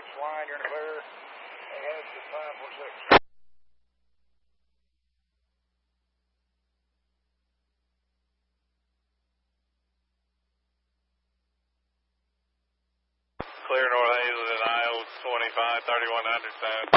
line, you're in the clear. Ahead to 546. Clear North Hazelton, IO 25, 3100 sound.